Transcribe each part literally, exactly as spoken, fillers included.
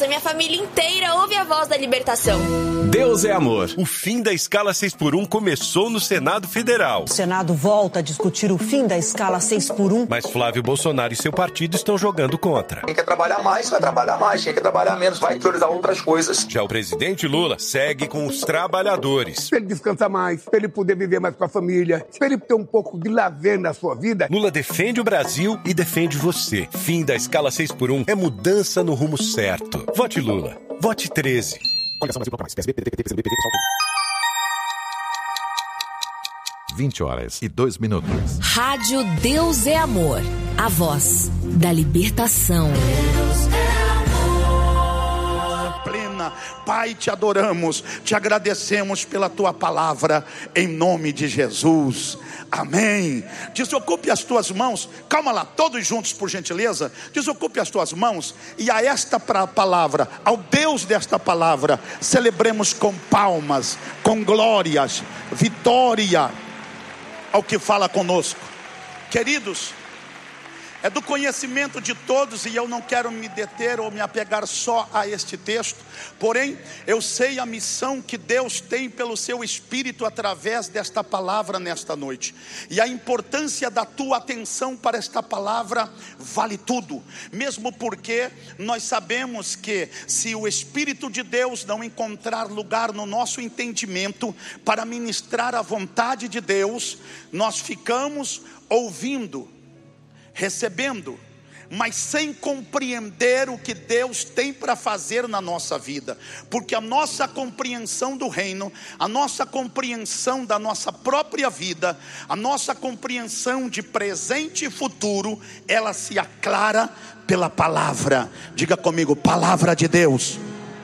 A minha família inteira ouve a voz da libertação. Deus é amor. O fim da escala seis por um começou no Senado Federal. O Senado volta a discutir o fim da escala seis por um. Mas Flávio Bolsonaro e seu partido estão jogando contra. Quem quer trabalhar mais, vai trabalhar mais. Quem quer trabalhar menos, vai priorizar outras coisas. Já o presidente Lula segue com os trabalhadores. Para ele descansar mais, para ele poder viver mais com a família, para ele ter um pouco de lazer na sua vida. Lula defende o Brasil e defende você. Fim da escala seis por um é mudança no rumo certo. Vote Lula. Vote treze. vinte horas e dois minutos. Rádio Deus é Amor. A voz da libertação. Deus é amor. Plena. Pai, te adoramos, te agradecemos pela tua palavra, em nome de Jesus. Amém. Desocupe as tuas mãos. Calma lá, todos juntos, por gentileza. Desocupe as tuas mãos. E a esta palavra, ao Deus desta palavra, celebremos com palmas, com glórias, vitória ao que fala conosco. Queridos, é do conhecimento de todos, e eu não quero me deter ou me apegar só a este texto. Porém, eu sei a missão que Deus tem pelo seu Espírito através desta palavra nesta noite. E a importância da tua atenção para esta palavra vale tudo. Mesmo porque nós sabemos que se o Espírito de Deus não encontrar lugar no nosso entendimento para ministrar a vontade de Deus, nós ficamos ouvindo, recebendo, mas sem compreender o que Deus tem para fazer na nossa vida. Porque a nossa compreensão do reino, a nossa compreensão da nossa própria vida, a nossa compreensão de presente e futuro, ela se aclara pela palavra. Diga comigo, palavra de Deus.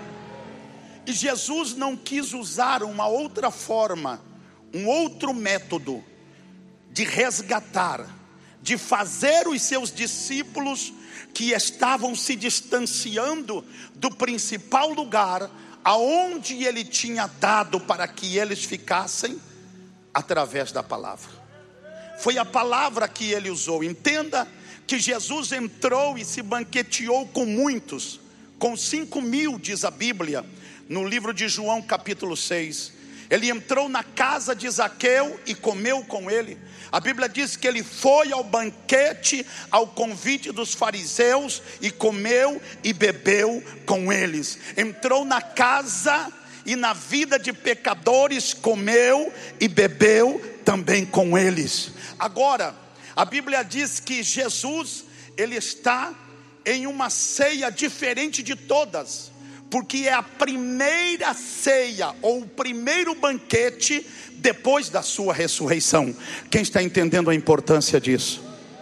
E Jesus não quis usar uma outra forma, um outro método de resgatar, de fazer os seus discípulos que estavam se distanciando do principal lugar aonde ele tinha dado para que eles ficassem, através da palavra. Foi a palavra que ele usou. Entenda que Jesus entrou e se banqueteou com muitos, com cinco mil, diz a Bíblia, no livro de João capítulo seis. Ele entrou na casa de Zaqueu e comeu com ele. A Bíblia diz que ele foi ao banquete, ao convite dos fariseus, e comeu e bebeu com eles. Entrou na casa e na vida de pecadores, comeu e bebeu também com eles. Agora, a Bíblia diz que Jesus, ele está em uma ceia diferente de todas, porque é a primeira ceia, ou o primeiro banquete depois da sua ressurreição. Quem está entendendo a importância disso?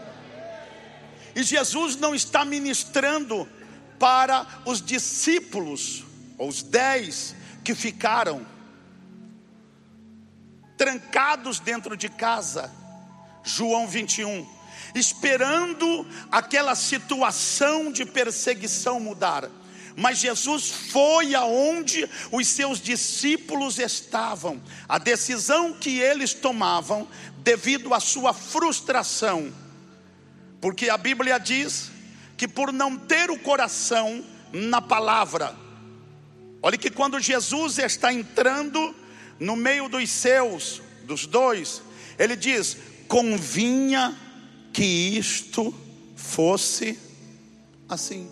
E Jesus não está ministrando para os discípulos, os dez que ficaram trancados dentro de casa, João vinte e um, esperando aquela situação de perseguição mudar. Mas Jesus foi aonde os seus discípulos estavam. A decisão que eles tomavam devido à sua frustração. Porque a Bíblia diz que por não ter o coração na palavra. Olha que quando Jesus está entrando no meio dos seus, dos dois, ele diz: convinha que isto fosse assim.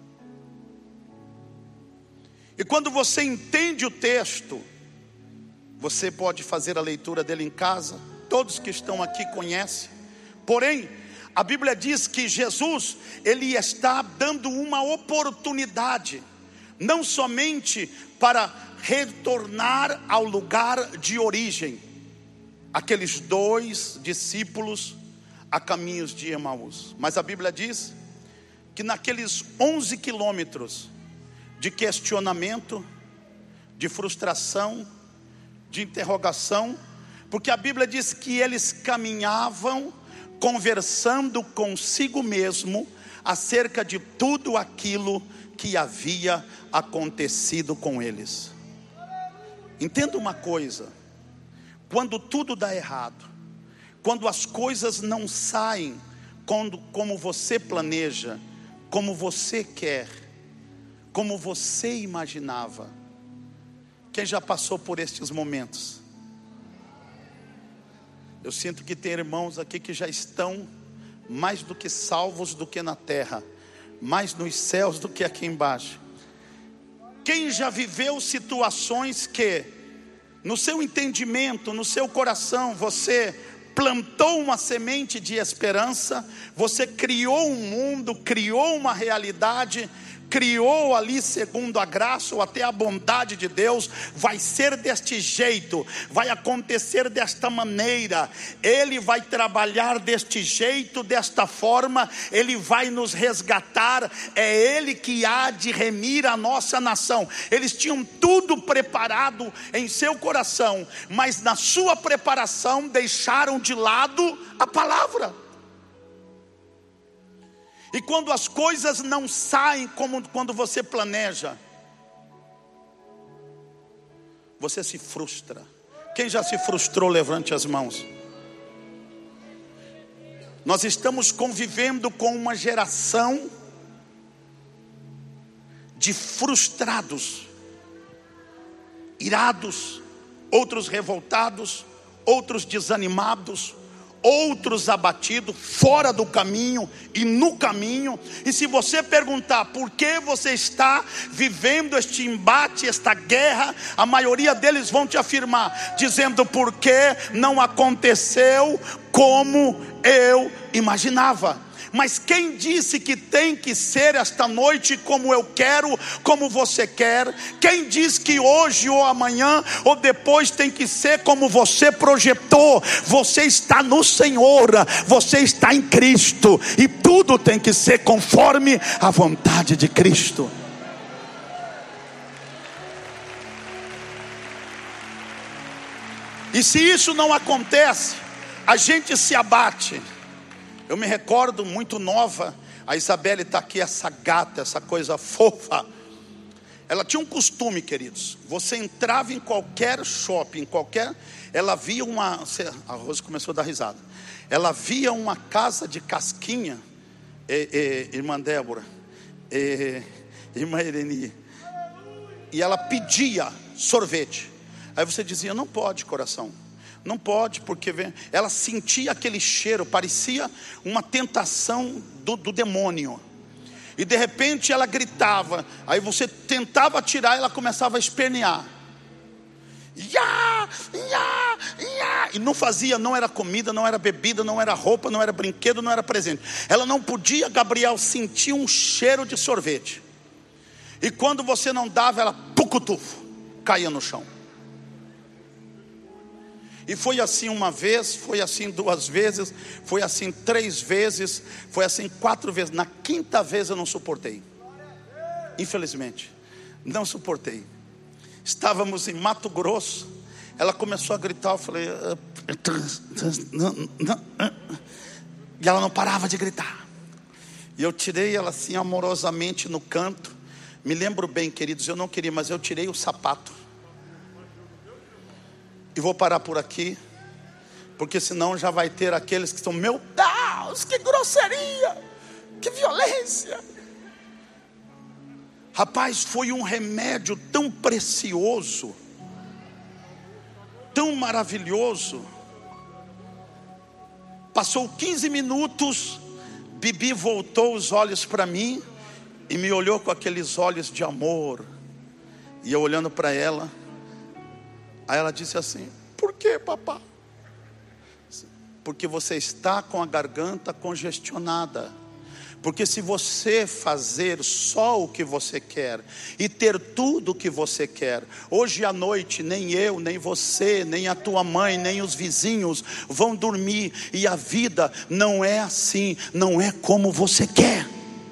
E quando você entende o texto, você pode fazer a leitura dele em casa. Todos que estão aqui conhecem. Porém, a Bíblia diz que Jesus, ele está dando uma oportunidade, não somente para retornar ao lugar de origem, aqueles dois discípulos a caminhos de Emaús. Mas a Bíblia diz que naqueles onze quilômetros de questionamento, de frustração, de interrogação, porque a Bíblia diz que eles caminhavam conversando consigo mesmo acerca de tudo aquilo que havia acontecido com eles. Entenda uma coisa: quando tudo dá errado, quando as coisas não saem quando, como você planeja, como você quer, como você imaginava. Quem já passou por estes momentos? Eu sinto que tem irmãos aqui que já estão mais do que salvos do que na terra, mais nos céus do que aqui embaixo. Quem já viveu situações que, no seu entendimento, no seu coração, você plantou uma semente de esperança, você criou um mundo, criou uma realidade, criou ali segundo a graça ou até a bondade de Deus, vai ser deste jeito, vai acontecer desta maneira, Ele vai trabalhar deste jeito, desta forma, Ele vai nos resgatar, é Ele que há de remir a nossa nação. Eles tinham tudo preparado em seu coração, mas na sua preparação deixaram de lado a palavra. E quando as coisas não saem como quando você planeja, você se frustra. Quem já se frustrou, levante as mãos. Nós estamos convivendo com uma geração de frustrados, irados, outros revoltados, outros desanimados, outros abatidos, fora do caminho e no caminho. E se você perguntar por que você está vivendo este embate, esta guerra, a maioria deles vão te afirmar, dizendo: porque não aconteceu como eu imaginava. Mas quem disse que tem que ser esta noite como eu quero, como você quer? Quem diz que hoje ou amanhã ou depois tem que ser como você projetou? Você está no Senhor, você está em Cristo, e tudo tem que ser conforme a vontade de Cristo. E se isso não acontece, a gente se abate. Eu me recordo, muito nova, a Isabelle está aqui, essa gata, essa coisa fofa. Ela tinha um costume, queridos. Você entrava em qualquer shopping, qualquer... Ela via uma... A Rose começou a dar risada. Ela via uma casa de casquinha, e, e, irmã Débora, e, irmã Irene, e ela pedia sorvete. Aí você dizia: não pode, coração. Não pode, porque ela sentia aquele cheiro, parecia uma tentação do, do demônio. E de repente ela gritava, aí você tentava tirar, ela começava a espernear. Ia, ia, ia. E não fazia, não era comida, não era bebida, não era roupa, não era brinquedo, não era presente. Ela não podia, Gabriel, sentir um cheiro de sorvete. E quando você não dava, ela pucutufo, caía no chão. E foi assim uma vez, foi assim duas vezes, foi assim três vezes, foi assim quatro vezes. Na quinta vez eu não suportei. Infelizmente, não suportei. Estávamos em Mato Grosso, ela começou a gritar, eu falei... E ela não parava de gritar. E eu tirei ela assim amorosamente no canto. Me lembro bem, queridos, eu não queria, mas eu tirei o sapato. E vou parar por aqui, porque senão já vai ter aqueles que estão: meu Deus, que grosseria, que violência. Rapaz, foi um remédio tão precioso, tão maravilhoso. Passou quinze minutos, Bibi voltou os olhos para mim e me olhou com aqueles olhos de amor. E eu olhando para ela, aí ela disse assim: por que, papá? Porque você está com a garganta congestionada. Porque se você fazer só o que você quer e ter tudo o que você quer, hoje à noite nem eu, nem você, nem a tua mãe, nem os vizinhos vão dormir. E a vida não é assim, não é como você quer.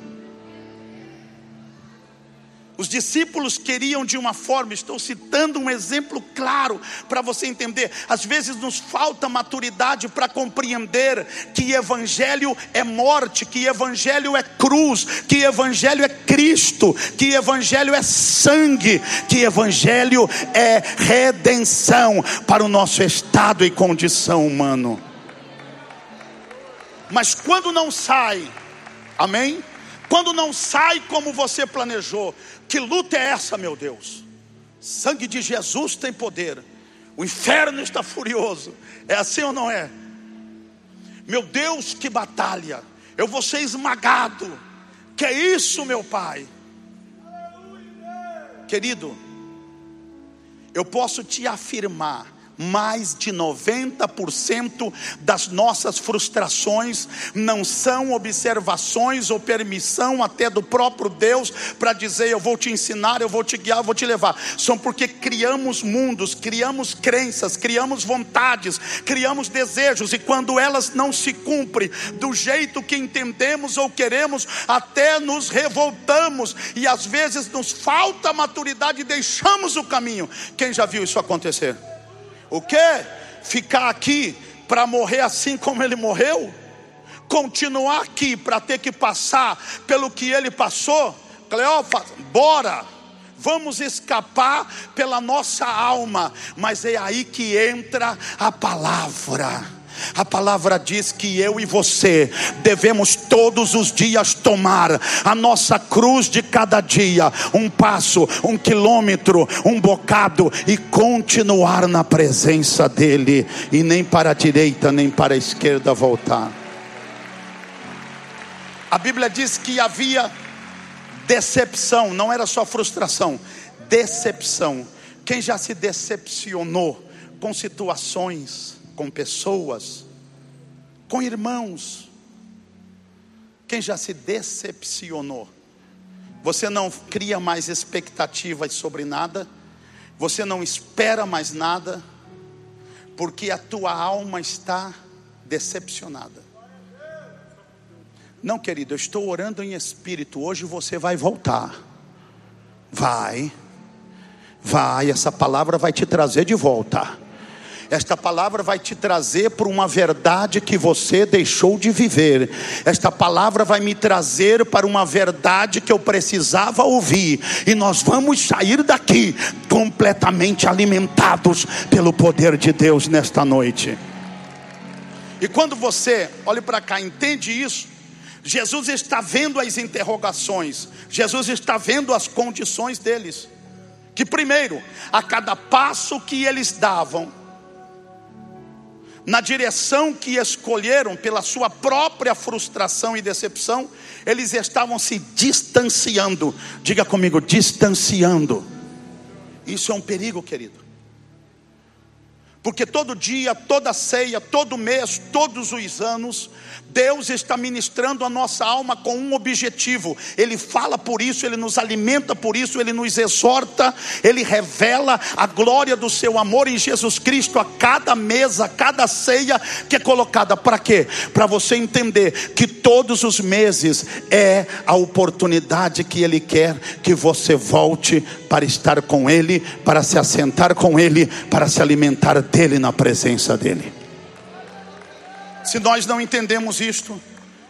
Os discípulos queriam de uma forma, estou citando um exemplo claro para você entender. Às vezes nos falta maturidade para compreender que evangelho é morte, que evangelho é cruz, que evangelho é Cristo, que evangelho é sangue, que evangelho é redenção para o nosso estado e condição humano. Mas quando não sai, amém? quando não sai como você planejou. Que luta é essa, meu Deus? Sangue de Jesus tem poder. O inferno está furioso. É assim ou não é? Meu Deus, que batalha. Eu vou ser esmagado. Que é isso, meu Pai? Querido, eu posso te afirmar, mais de noventa por cento das nossas frustrações não são observações ou permissão até do próprio Deus para dizer: eu vou te ensinar, eu vou te guiar, eu vou te levar. São porque criamos mundos, criamos crenças, criamos vontades, criamos desejos, e quando elas não se cumprem do jeito que entendemos ou queremos, até nos revoltamos, e às vezes nos falta maturidade e deixamos o caminho. Quem já viu isso acontecer? O que? Ficar aqui para morrer assim como ele morreu? Continuar aqui para ter que passar pelo que ele passou? Cleófas, bora, vamos escapar pela nossa alma. Mas é aí que entra a palavra. A palavra diz que eu e você devemos todos os dias tomar a nossa cruz de cada dia, um passo, um quilômetro, um bocado, e continuar na presença dele, e nem para a direita nem para a esquerda voltar. A Bíblia diz que havia decepção, não era só frustração, decepção. Quem já se decepcionou com situações, com pessoas, com irmãos? Quem já se decepcionou? Você não cria mais expectativas sobre nada, você não espera mais nada, porque a tua alma está decepcionada. Não, querido, eu estou orando em espírito. Hoje você vai voltar. Vai, vai, essa palavra vai te trazer de volta. Esta palavra vai te trazer para uma verdade que você deixou de viver. Esta palavra vai me trazer para uma verdade que eu precisava ouvir. E nós vamos sair daqui completamente alimentados pelo poder de Deus nesta noite. E quando você, olhe para cá, entende isso, Jesus está vendo as interrogações, Jesus está vendo as condições deles. Que primeiro, a cada passo que eles davam, na direção que escolheram, pela sua própria frustração e decepção, eles estavam se distanciando. Diga comigo, distanciando. Isso é um perigo, querido. Porque todo dia, toda ceia, todo mês, todos os anos, Deus está ministrando a nossa alma com um objetivo. Ele fala por isso, Ele nos alimenta por isso, Ele nos exorta, Ele revela a glória do seu amor em Jesus Cristo a cada mesa, a cada ceia que é colocada. Para quê? Para você entender que todos os meses é a oportunidade que Ele quer que você volte para estar com Ele, para se assentar com Ele, para se alimentar dEle, na presença dEle. Se nós não entendemos isto,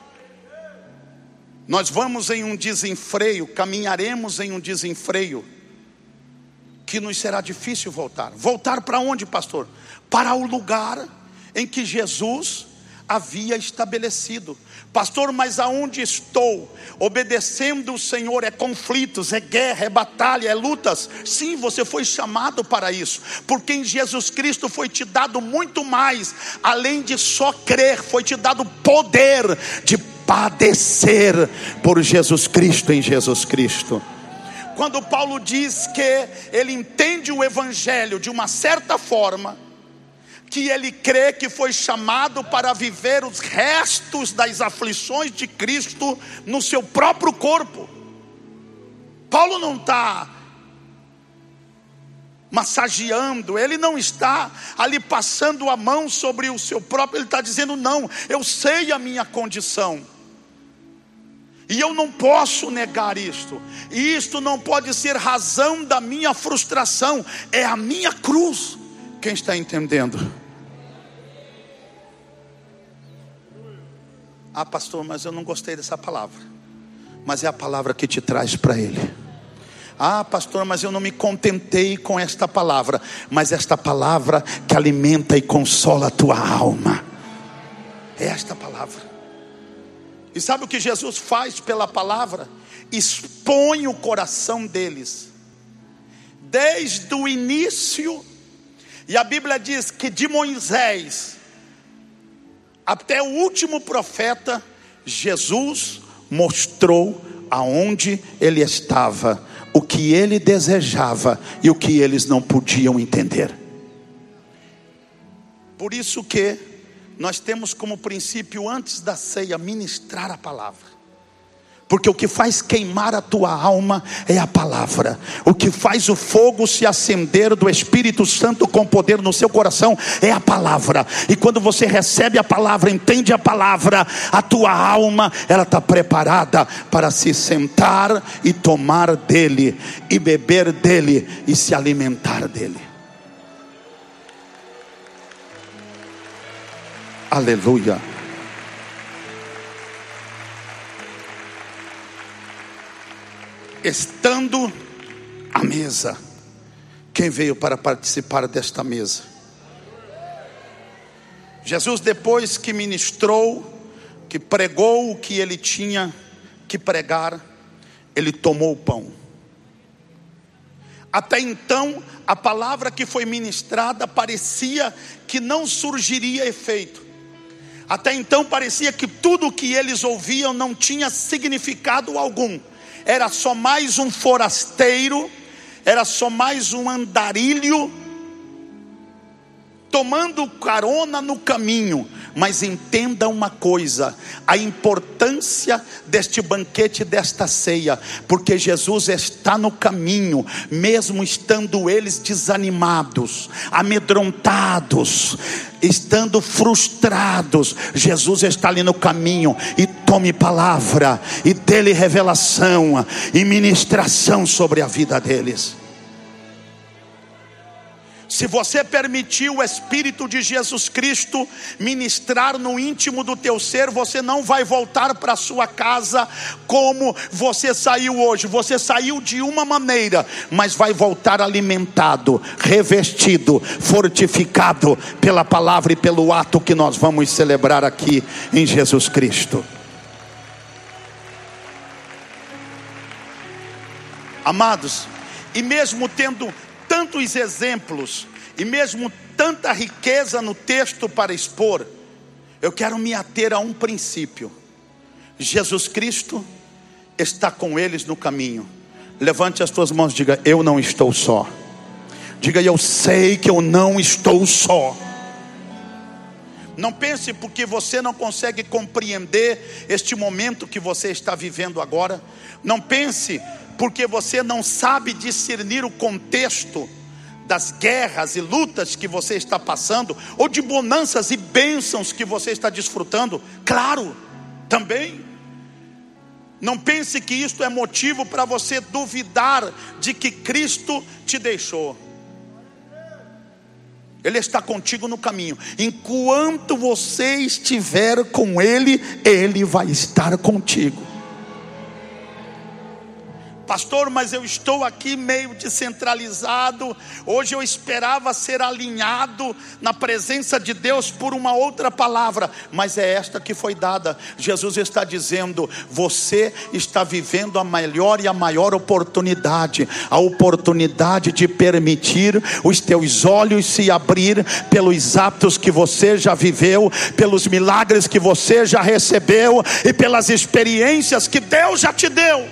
nós vamos em um desenfreio, caminharemos em um desenfreio, que nos será difícil voltar. Voltar para onde, pastor? Para o lugar em que Jesus havia estabelecido. Pastor, mas aonde estou? Obedecendo o Senhor é conflitos, é guerra, é batalha, é lutas. Sim, você foi chamado para isso, porque em Jesus Cristo foi te dado muito mais. Além de só crer, foi te dado poder de padecer por Jesus Cristo, em Jesus Cristo. Quando Paulo diz que ele entende o Evangelho de uma certa forma, que ele crê que foi chamado para viver os restos das aflições de Cristo no seu próprio corpo. Paulo não está massageando, ele não está ali passando a mão sobre o seu próprio, ele está dizendo: não, eu sei a minha condição, e eu não posso negar isto, e isto não pode ser razão da minha frustração, é a minha cruz. Quem está entendendo? Ah, pastor, mas eu não gostei dessa palavra. Mas é a palavra que te traz para Ele. Ah, pastor, mas eu não me contentei com esta palavra. Mas esta palavra que alimenta e consola a tua alma. É esta palavra. E sabe o que Jesus faz pela palavra? Expõe o coração deles, desde o início. E a Bíblia diz que de Moisés até o último profeta, Jesus mostrou aonde ele estava, o que ele desejava e o que eles não podiam entender. Por isso que nós temos como princípio, antes da ceia, ministrar a palavra. Porque o que faz queimar a tua alma é a palavra. O que faz o fogo se acender do Espírito Santo com poder no seu coração é a palavra. E quando você recebe a palavra, entende a palavra, a tua alma, ela está preparada para se sentar e tomar dele, e beber dele, e se alimentar dele. Aleluia. Estando à mesa, quem veio para participar desta mesa? Jesus, depois que ministrou, que pregou o que ele tinha que pregar, ele tomou o pão. Até então, a palavra que foi ministrada parecia que não surgiria efeito. Até então parecia que tudo o que eles ouviam não tinha significado algum. Era só mais um forasteiro, era só mais um andarilho, tomando carona no caminho. Mas entenda uma coisa, a importância deste banquete, desta ceia, porque Jesus está no caminho, mesmo estando eles desanimados, amedrontados, estando frustrados. Jesus está ali no caminho, e tome palavra, e dê-lhe revelação, e ministração sobre a vida deles. Se você permitir o Espírito de Jesus Cristo ministrar no íntimo do teu ser, você não vai voltar para sua casa como você saiu hoje. Você saiu de uma maneira, mas vai voltar alimentado, revestido, fortificado pela palavra e pelo ato que nós vamos celebrar aqui em Jesus Cristo. Amados, e mesmo tendo tantos exemplos, e mesmo tanta riqueza no texto para expor, eu quero me ater a um princípio. Jesus Cristo está com eles no caminho. Levante as tuas mãos e diga: eu não estou só. Diga: eu sei que eu não estou só. Não pense porque você não consegue compreender este momento que você está vivendo agora. Não pense porque você não sabe discernir o contexto das guerras e lutas que você está passando, ou de bonanças e bênçãos que você está desfrutando. Claro, também. Não pense que isto é motivo para você duvidar de que Cristo te deixou. Ele está contigo no caminho. Enquanto você estiver com Ele, Ele vai estar contigo. Pastor, mas eu estou aqui meio descentralizado. Hoje eu esperava ser alinhado na presença de Deus por uma outra palavra, mas é esta que foi dada. Jesus está dizendo: você está vivendo a melhor e a maior oportunidade, a oportunidade de permitir os teus olhos se abrir pelos atos que você já viveu, pelos milagres que você já recebeu e pelas experiências que Deus já te deu.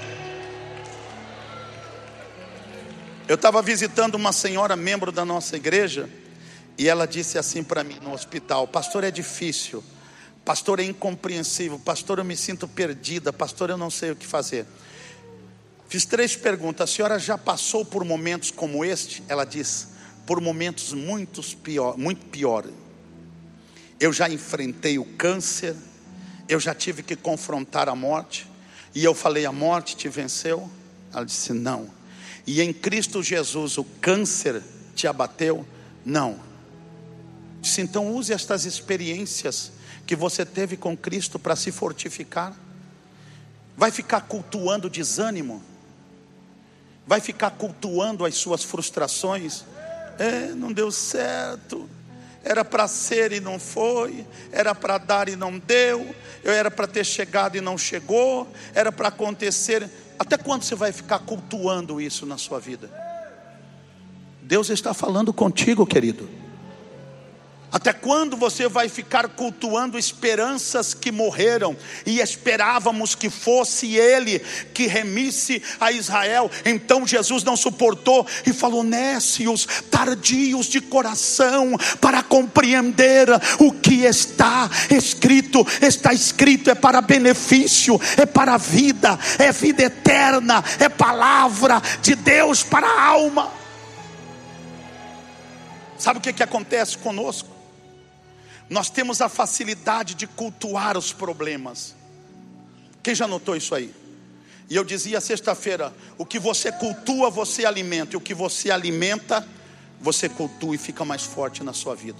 Eu estava visitando uma senhora, membro da nossa igreja, e ela disse assim para mim no hospital: pastor, é difícil, pastor, é incompreensível, pastor, eu me sinto perdida, pastor, eu não sei o que fazer. Fiz três perguntas: a senhora já passou por momentos como este? Ela disse: por momentos muito pior, muito pior. Eu já enfrentei o câncer, eu já tive que confrontar a morte. E eu falei: a morte te venceu? Ela disse: não. E em Cristo Jesus o câncer te abateu? Não. Disse: então use estas experiências que você teve com Cristo para se fortificar. Vai ficar cultuando desânimo? Vai ficar cultuando as suas frustrações? É, não deu certo. era para ser e não foi, era para dar e não deu, eu era para ter chegado e não chegou, era para acontecer. Até quando você vai ficar cultuando isso na sua vida? Deus está falando contigo, querido. Até quando você vai ficar cultuando esperanças que morreram e esperávamos que fosse Ele que remisse a Israel? Então Jesus não suportou e falou: nécios, tardios de coração para compreender o que está escrito. Está escrito, é para benefício, é para a vida, é vida eterna, é palavra de Deus para a alma. Sabe o que, que acontece conosco? Nós temos a facilidade de cultuar os problemas. Quem já notou isso aí? E eu dizia sexta-feira: o que você cultua, você alimenta. E o que você alimenta, você cultua e fica mais forte na sua vida.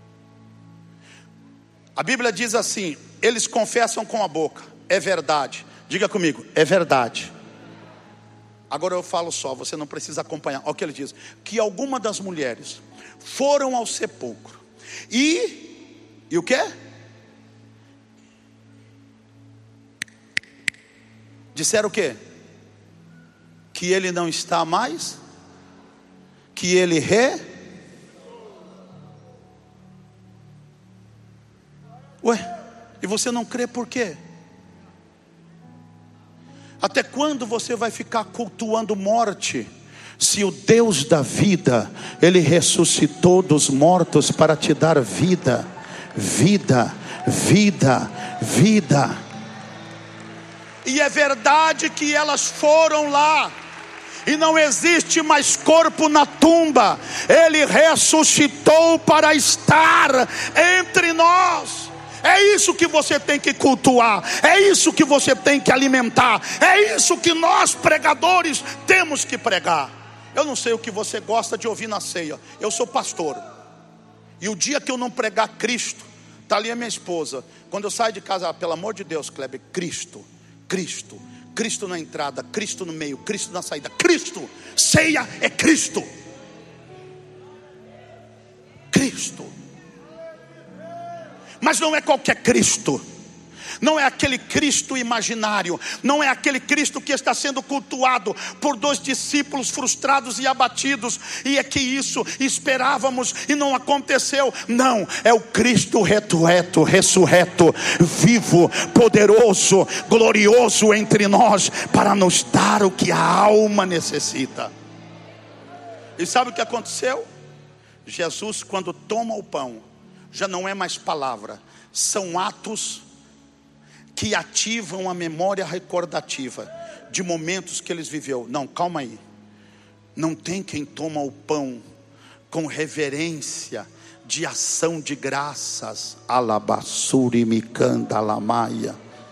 A Bíblia diz assim: eles confessam com a boca, é verdade. Diga comigo, é verdade. Agora eu falo só, você não precisa acompanhar. Olha o que ele diz: que alguma das mulheres foram ao sepulcro e... E o quê? Disseram o quê? Que ele não está mais? Que ele re... Ué, e você não crê por quê? Até quando você vai ficar cultuando morte? Se o Deus da vida, Ele ressuscitou dos mortos para te dar vida. Vida, vida, vida. E é verdade que elas foram lá e não existe mais corpo na tumba. Ele ressuscitou para estar entre nós. É isso que você tem que cultuar, é isso que você tem que alimentar, é isso que nós pregadores temos que pregar. Eu não sei o que você gosta de ouvir na ceia. Eu sou pastor, e o dia que eu não pregar Cristo, está ali a minha esposa. Quando eu saio de casa, ah, pelo amor de Deus, Kleber, Cristo, Cristo, Cristo na entrada, Cristo no meio, Cristo na saída, Cristo, ceia é Cristo, Cristo. Mas não é qualquer Cristo. Não é aquele Cristo imaginário. Não é aquele Cristo que está sendo cultuado por dois discípulos frustrados e abatidos, e é que isso esperávamos e não aconteceu. Não, é o Cristo retueto, ressurreto, vivo, poderoso, glorioso entre nós, para nos dar o que a alma necessita. E sabe o que aconteceu? Jesus, quando toma o pão, já não é mais palavra, são atos que ativam a memória recordativa de momentos que eles viveu. Não, calma aí. Não tem quem toma o pão com reverência de ação de graças. Alabassuri mikanda lamaia.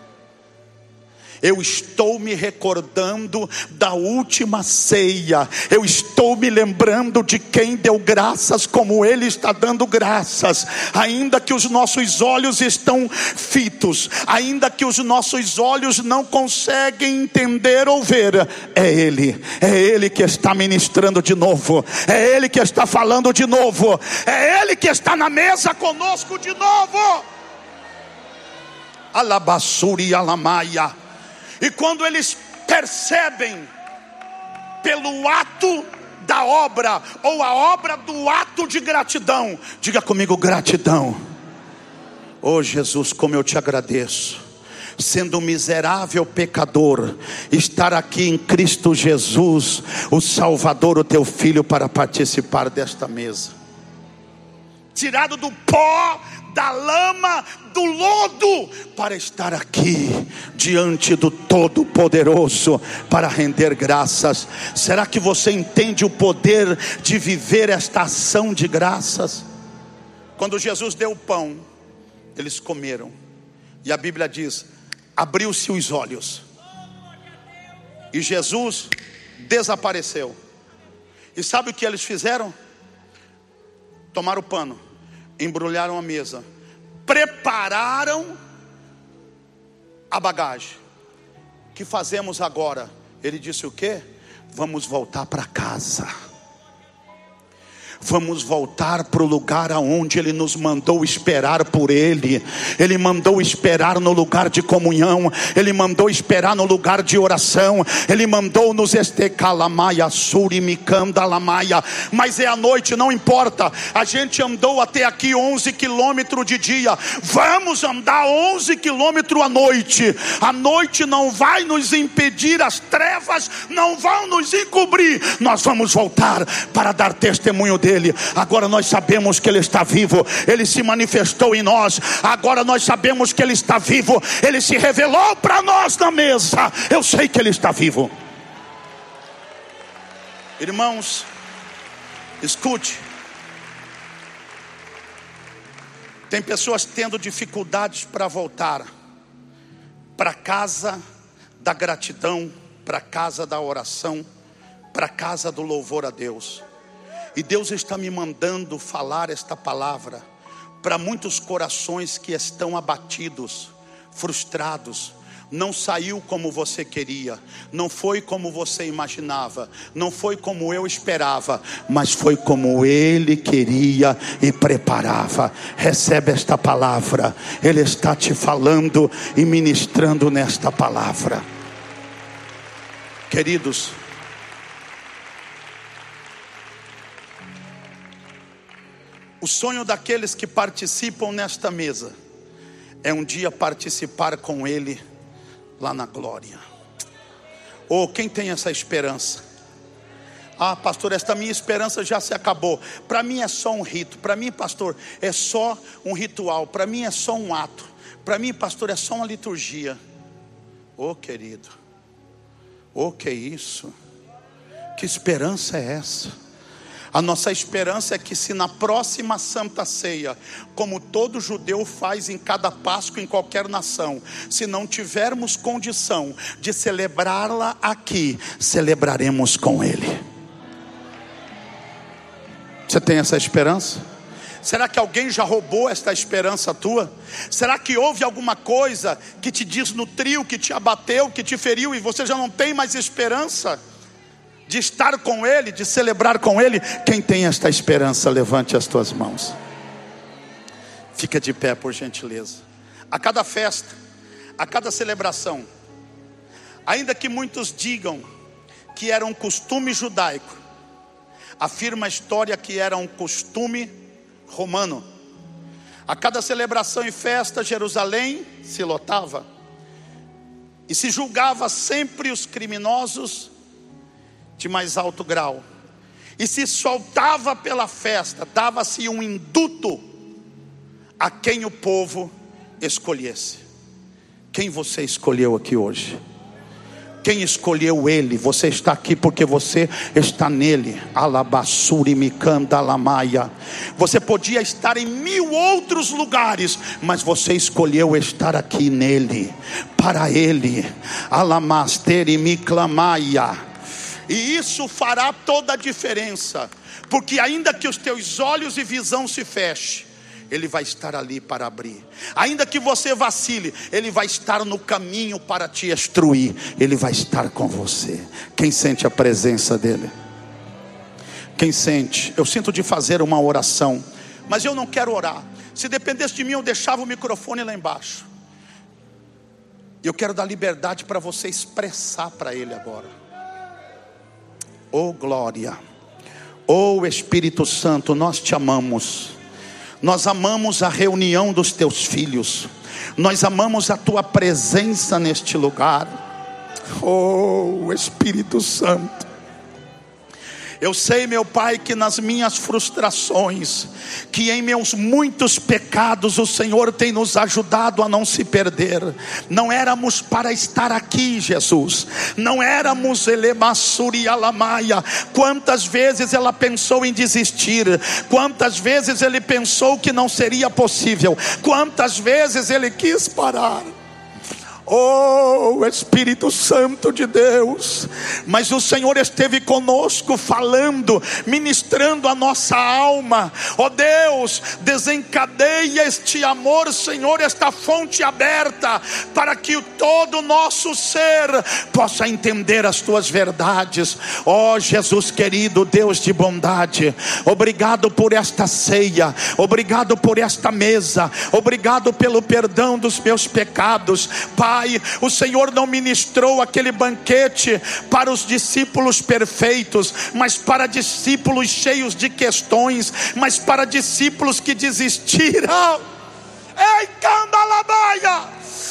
Eu estou me recordando da última ceia. Eu estou me lembrando de quem deu graças como Ele está dando graças. Ainda que os nossos olhos estão fitos, ainda que os nossos olhos não conseguem entender ou ver, é Ele, é Ele que está ministrando de novo, é Ele que está falando de novo, é Ele que está na mesa conosco de novo. Alabassuri alamaia. E quando eles percebem pelo ato da obra, ou a obra do ato de gratidão, diga comigo, gratidão. Oh Jesus, como eu te agradeço, sendo um miserável pecador, estar aqui em Cristo Jesus, o Salvador, o teu Filho, para participar desta mesa. Tirado do pó, da lama, do lodo, para estar aqui diante do Todo-Poderoso, para render graças. Será que você entende o poder de viver esta ação de graças? Quando Jesus deu o pão, eles comeram, e a Bíblia diz: abriu-se os olhos, e Jesus desapareceu. E sabe o que eles fizeram? Tomaram o pano, embrulharam a mesa, prepararam a bagagem. O que fazemos agora? Ele disse o quê? Vamos voltar para casa. Vamos voltar para o lugar aonde Ele nos mandou esperar por Ele. Ele mandou esperar no lugar de comunhão. Ele mandou esperar no lugar de oração. Ele mandou nos estecalamaya, surimicandalamaia. Mas é a noite, não importa. A gente andou até aqui onze quilômetros de dia. Vamos andar onze quilômetros à noite. A noite não vai nos impedir. As trevas não vão nos encobrir. Nós vamos voltar para dar testemunho dele. Agora nós sabemos que Ele está vivo. Ele se manifestou em nós. Agora nós sabemos que Ele está vivo. Ele se revelou para nós na mesa. Eu sei que Ele está vivo. Irmãos, escute. Tem pessoas tendo dificuldades para voltar para a casa da gratidão, para a casa da oração, para a casa do louvor a Deus. E Deus está me mandando falar esta palavra para muitos corações que estão abatidos, frustrados. Não saiu como você queria, não foi como você imaginava, não foi como eu esperava, mas foi como Ele queria e preparava. Recebe esta palavra. Ele está te falando e ministrando nesta palavra. Queridos, o sonho daqueles que participam nesta mesa é um dia participar com Ele lá na glória. Ou oh, quem tem essa esperança? Ah, pastor, esta minha esperança já se acabou. Para mim é só um rito. Para mim, pastor, é só um ritual. Para mim é só um ato. Para mim, pastor, é só uma liturgia. Oh, querido, oh, que isso? Que esperança é essa? A nossa esperança é que se na próxima Santa Ceia, como todo judeu faz em cada Páscoa em qualquer nação, se não tivermos condição de celebrá-la aqui, celebraremos com Ele. Você tem essa esperança? Será que alguém já roubou esta esperança tua? Será que houve alguma coisa que te desnutriu, que te abateu, que te feriu e você já não tem mais esperança de estar com Ele, de celebrar com Ele? Quem tem esta esperança, levante as tuas mãos. Fica de pé, por gentileza. A cada festa, a cada celebração, ainda que muitos digam que era um costume judaico, afirma a história que era um costume romano. A cada celebração e festa, Jerusalém se lotava e se julgava sempre os criminosos de mais alto grau, e se soltava pela festa, dava-se um induto a quem o povo escolhesse. Quem você escolheu aqui hoje? Quem escolheu Ele? Você está aqui porque você está nele. Alabassuri mikanda lamaia. Você podia estar em mil outros lugares, mas você escolheu estar aqui nele, para Ele. Alamasteri miklamaia. E isso fará toda a diferença, porque ainda que os teus olhos e visão se fechem, Ele vai estar ali para abrir. Ainda que você vacile, Ele vai estar no caminho para te instruir. Ele vai estar com você. Quem sente a presença dEle? Quem sente? Eu sinto de fazer uma oração, mas eu não quero orar. Se dependesse de mim, eu deixava o microfone lá embaixo. Eu quero dar liberdade para você expressar para Ele agora. Oh glória, oh Espírito Santo, nós te amamos. Nós amamos a reunião dos teus filhos. Nós amamos a tua presença neste lugar. Oh Espírito Santo, eu sei, meu Pai, que nas minhas frustrações, que em meus muitos pecados, o Senhor tem nos ajudado a não se perder. Não éramos para estar aqui, Jesus. Não éramos elemassuri alamaia. Quantas vezes ela pensou em desistir? Quantas vezes ele pensou que não seria possível? Quantas vezes ele quis parar? Oh, Espírito Santo de Deus, mas o Senhor esteve conosco falando, ministrando a nossa alma. Oh Deus, desencadeia este amor, Senhor, esta fonte aberta, para que todo o nosso ser possa entender as tuas verdades. Oh Jesus querido, Deus de bondade, obrigado por esta ceia, obrigado por esta mesa, obrigado pelo perdão dos meus pecados. Pai, o Senhor não ministrou aquele banquete para os discípulos perfeitos, mas para discípulos cheios de questões, mas para discípulos que desistiram. Ei, candalabaia!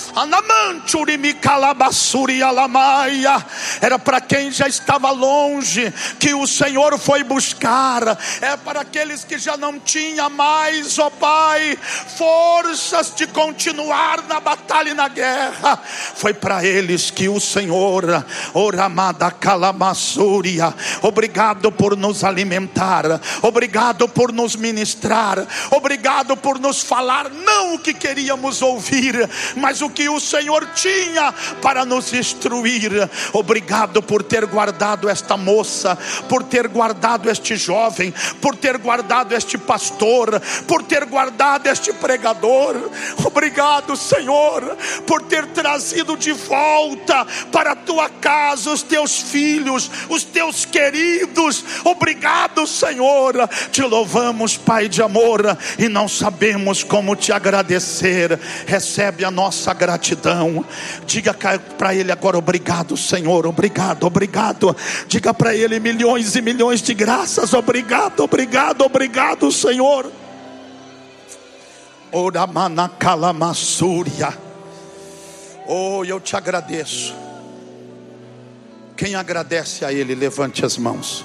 Era para quem já estava longe que o Senhor foi buscar. É para aqueles que já não tinham mais, ó Pai, forças de continuar na batalha e na guerra. Foi para eles que o Senhor, oramada calamassúria, obrigado por nos alimentar, obrigado por nos ministrar, obrigado por nos falar não o que queríamos ouvir, mas o que o Senhor tinha para nos instruir. Obrigado por ter guardado esta moça, por ter guardado este jovem, por ter guardado este pastor, por ter guardado este pregador. Obrigado, Senhor, por ter trazido de volta para a tua casa os teus filhos, os teus queridos. Obrigado, Senhor. Te louvamos, Pai de amor, e não sabemos como te agradecer. Recebe a nossa gratidão. Diga para Ele agora: obrigado, Senhor, obrigado, obrigado. Diga para Ele milhões e milhões de graças. Obrigado, obrigado, obrigado, Senhor. Oramana calamassúria. Oh, eu te agradeço. Quem agradece a Ele, levante as mãos.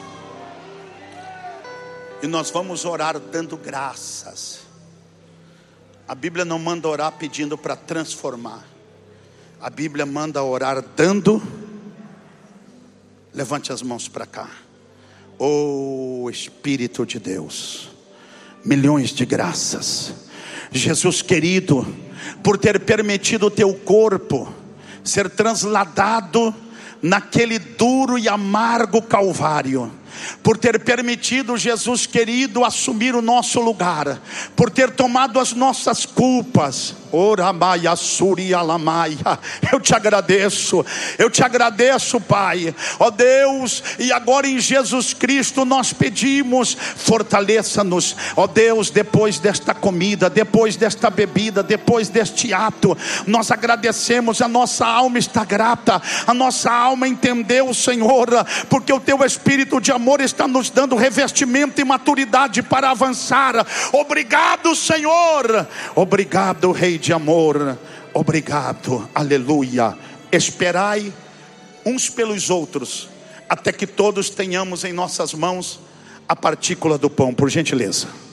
E nós vamos orar dando graças. A Bíblia não manda orar pedindo para transformar. A Bíblia manda orar dando. Levante as mãos para cá. Oh Espírito de Deus, milhões de graças, Jesus querido, por ter permitido o teu corpo ser transladado naquele duro e amargo Calvário, por ter permitido, Jesus querido, assumir o nosso lugar, por ter tomado as nossas culpas. Oramaia suria lamaia. Eu te agradeço, eu te agradeço, Pai, ó Deus. E agora em Jesus Cristo nós pedimos: fortaleça-nos, ó Deus, depois desta comida, depois desta bebida, depois deste ato. Nós agradecemos, a nossa alma está grata, a nossa alma entendeu, Senhor, porque o teu Espírito de amor está nos dando revestimento e maturidade para avançar. Obrigado, Senhor, obrigado, Rei de amor, obrigado, aleluia. Esperai uns pelos outros, até que todos tenhamos em nossas mãos a partícula do pão, por gentileza.